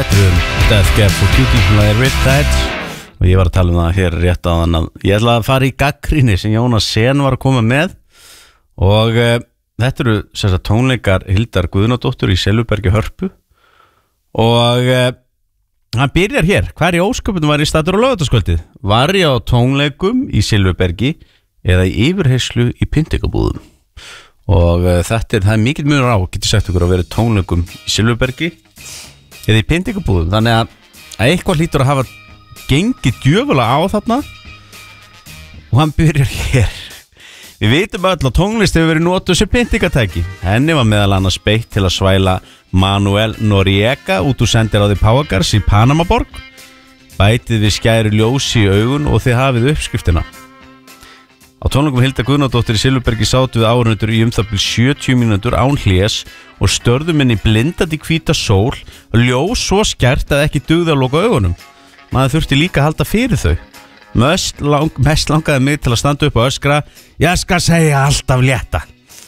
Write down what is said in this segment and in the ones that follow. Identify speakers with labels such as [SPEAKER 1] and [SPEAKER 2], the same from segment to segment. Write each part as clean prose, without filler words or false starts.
[SPEAKER 1] þættir Death Cab for Cutie með Riptide og ég var að tala það hér rétt á þann að ég ætla að fara í gagnrýni sem Jónas Sen var að koma með og þetta eru sérstaklega tónleikar Hildar Guðnadóttur í Silfurbergi Hörpu og hann byrjar hér, hver í ósköpunum var í statur á laugardagskvöldið? Var ég á tónleikum í Silfurbergi eða í yfirheyslu í Pyntingabúðum og það er mikill munur á, getur sagt ykkur að vera tónleikum í Silfurbergi eða í Pyntingabúðum, þannig að eitthvað hlýtur að hafa gengið djöfulega á þarna og hann byrjar hér. Við vitum öll að tónlist hefur verið notuð sem pyntingatæki. Henni var meðal annars beitt til að svæla Manuel Noriega út úr sendiráði Páagars í Panamaborg. Bætið við skæri ljósi í augun og þið hafið uppskriftina. Á tónleikum Hildar Guðnadóttur í Silfurbergi sátu við áhorfendur í það bil 70 mínútur án hlés og störðum inn í blindandi hvíta sól, ljós svo skært að ekki dugði að loka augunum. Maður þurfti líka að halda fyrir þau. Mest langaði mig til að standa upp og öskra: ég skal segja alltaf létta.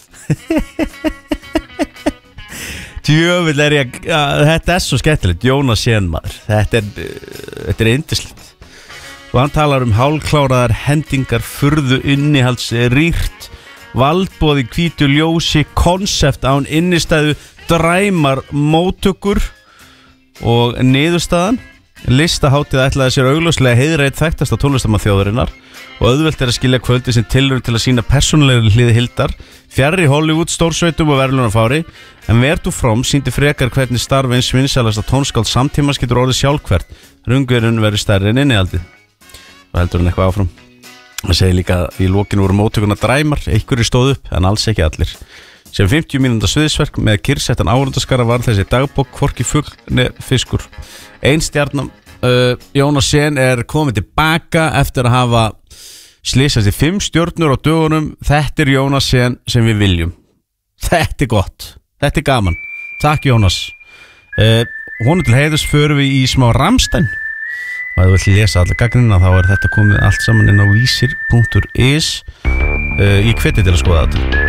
[SPEAKER 1] Djöfull er ég, þetta er svo skemmtilegt. Jónas Sen maður, þetta er yndislegt. Og hann talar hálkláraðar hendingar, furðu innihalds rýrt, valdboði hvítu ljósi, konsept án innistæðu, dræmar móttökur og niðurstaðan. Listahátíð ætlaði sér augljóslega heiðra eitt þekktasta tónlistarmann þjóðarinnar og auðvelt er að skilja kvöldi sem tilraun til að sýna persónulegri hlið Hildar, fjarri Hollywood, stórsveitum og verðlaunafári, en Vertu From sýndi frekar hvernig starf eins vinsælasta tónskáld samtímans getur orðið sjálfhverft, rungurinn verið stærri en innihaldið. Og heldur hann eitthvað áfram. Það segir líka að í lokinu voru móttökurnar dræmar, einhverjir stóð upp en alls ekki allir. Sem 50 mínúnda sviðsverk með kyrrsettan áhorfendaskara var þessi dagbók hvorki fugl né fiskur. Ein stjarnan Jónas Sen er komið tilbaka eftir að hafa slysast í 5 stjörnur á dögunum. Þetta er Jónas Sen sem við viljum. Þetta er gott, þetta er gaman. Takk Jónas. Honum til heiðurs förum við í smá Rammstein og ef þú vilt lesa alla gagnrýnina þá er þetta komið allt saman inn á vísir.is. Ég hveti til að skoða þetta.